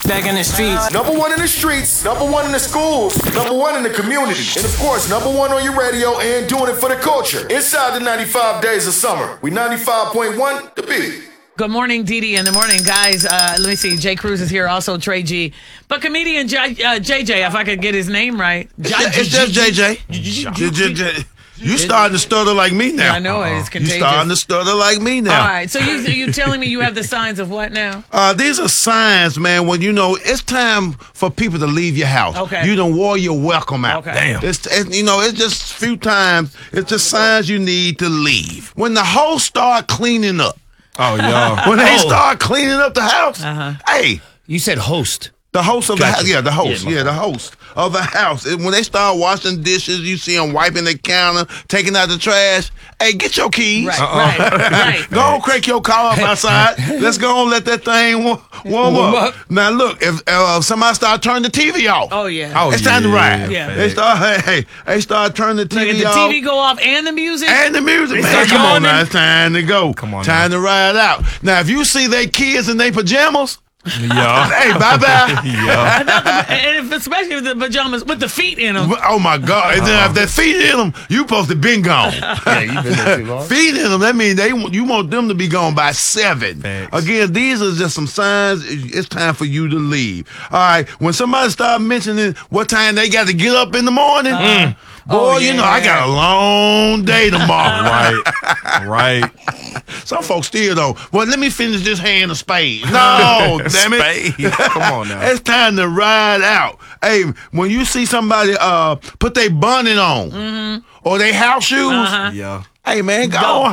Back in the streets. Number one in the streets, number one in the schools, number one in the community, and of course, number one on your radio and doing it for the culture. Inside the 95 days of summer, we 95.1 The Beat. Good morning, Didi in the morning, guys. Let me see. Jay Cruz is here, also Trey G. But comedian JJ, if I could get his name right. It's just JJ. You starting to stutter like me now. Yeah, I know it. It's contagious. You starting to stutter like me now. All right. So you telling me you have the signs of what now? These are signs, man, when you know it's time for people to leave your house. Okay. You done wore your welcome out. Okay. Damn. It's just a few times. It's just signs you need to leave. When the host start cleaning up. Oh, y'all. When they start cleaning up the house, hey. You said host. The host of the house, Gotcha. the host, the host of the house. When they start washing dishes, you see them wiping the counter, taking out the trash. Hey, get your keys. Right. Go on, crank your car up outside. Let's go on, let that thing warm up. Now look, if somebody start turning the TV off, Oh, yeah. it's time to ride. Yeah. They start turning the TV Did the off. TV go off and the music? And the music, man. start Come on now, yawning? it's time to go. Come on time to ride out. Now, if you see they kids in their pajamas, Yeah. hey, bye-bye. Yeah. And especially if the pajamas with the feet in them. Oh my God! And then if that feet in them, you supposed to been gone. Yeah, you been there too long. Feet in them, that means you want them to be gone by 7. Thanks. Again, these are just some signs. It's time for you to leave. All right. When somebody start mentioning what time they got to get up in the morning, boy, Oh, you yeah. know I got a long day tomorrow. Right. Some folks still though. Well, let me finish this hand of spades. No, damn it. Spade. Come on now. It's time to ride out. Hey, when you see somebody put their bonnet on or their house shoes, Yeah. hey man, go Go. on